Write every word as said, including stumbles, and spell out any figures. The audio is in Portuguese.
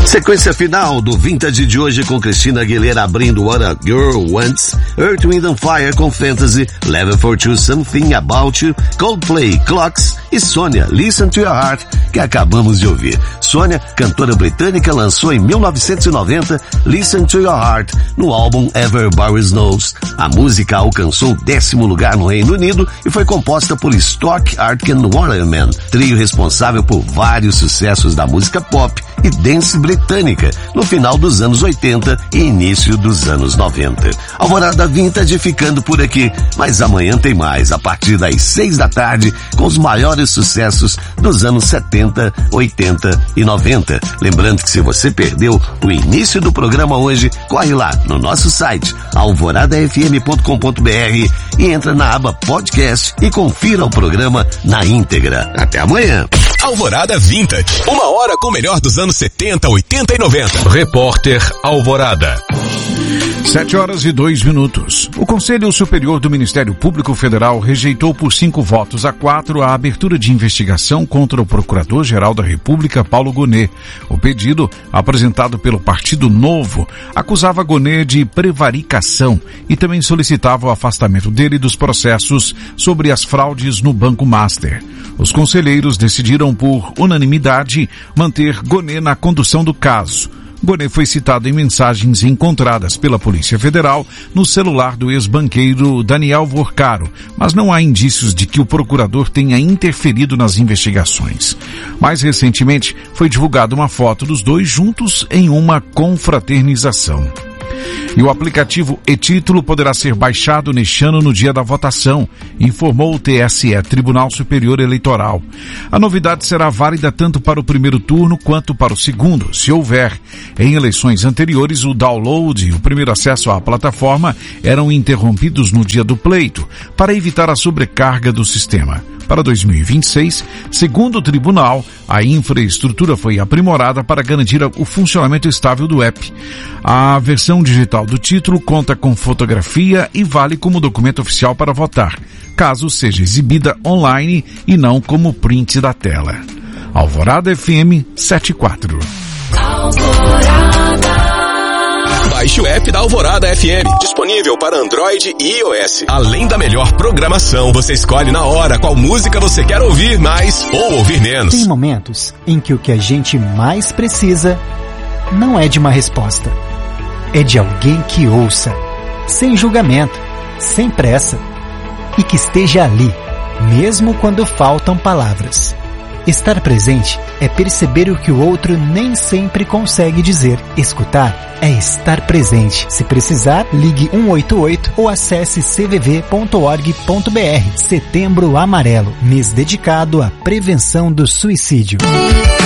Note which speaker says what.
Speaker 1: Sequência final do Vintage de hoje com Christina Aguilera abrindo What a Girl Wants, Earth, Wind and Fire com Fantasy, Level for Two, Something About You, Coldplay, Clocks e Sônia, Listen to Your Heart, que acabamos de ouvir. Sônia, cantora britânica, lançou em mil novecentos e noventa Listen to Your Heart no álbum Ever Barry Knows. A música alcançou o décimo lugar no Reino Unido e foi composta por Stock Aitken Waterman, trio responsável por vários sucessos da música pop e dance britânica no final dos anos oitenta e início dos anos noventa. Alvorada Vintage ficando por aqui, mas amanhã tem mais, a partir das seis da tarde, com os maiores sucessos dos anos setenta, oitenta e noventa. Lembrando que se você perdeu o início do programa hoje, corre lá no nosso site alvorada f m ponto com ponto b r e entra na aba podcast e confira o programa na íntegra. Até amanhã.
Speaker 2: Alvorada Vintage, uma hora com o melhor dos anos setenta, oitenta e noventa. Repórter Alvorada.
Speaker 3: Sete horas e dois minutos. O Conselho Superior do Ministério Público Federal rejeitou por cinco votos a quatro a abertura de investigação contra o Procurador-Geral da República, Paulo Gonet. O pedido, apresentado pelo Partido Novo, acusava Gonet de prevaricação e também solicitava o afastamento dele dos processos sobre as fraudes no Banco Master. Os conselheiros decidiram por unanimidade manter Gonet na condução do caso. Gonet foi citado em mensagens encontradas pela Polícia Federal no celular do ex-banqueiro Daniel Vorcaro, mas não há indícios de que o procurador tenha interferido nas investigações. Mais recentemente, foi divulgada uma foto dos dois juntos em uma confraternização. E o aplicativo e-Título poderá ser baixado neste ano no dia da votação, informou o T S E, Tribunal Superior Eleitoral. A novidade será válida tanto para o primeiro turno quanto para o segundo, se houver. Em eleições anteriores, o download e o primeiro acesso à plataforma eram interrompidos no dia do pleito, para evitar a sobrecarga do sistema. Para dois mil e vinte e seis, segundo o tribunal, a infraestrutura foi aprimorada para garantir o funcionamento estável do app. A versão digital do título conta com fotografia e vale como documento oficial para votar, caso seja exibida online e não como print da tela. Alvorada F M setenta e quatro.
Speaker 2: Baixe o app da Alvorada F M, disponível para Android e iOS. Além da melhor programação, você escolhe na hora qual música você quer ouvir mais ou ouvir menos.
Speaker 4: Tem momentos em que o que a gente mais precisa não é de uma resposta. É de alguém que ouça, sem julgamento, sem pressa, e que esteja ali, mesmo quando faltam palavras. Estar presente é perceber o que o outro nem sempre consegue dizer. Escutar é estar presente. Se precisar, ligue um oito oito ou acesse c v v ponto org ponto b r. Setembro Amarelo, mês dedicado à prevenção do suicídio.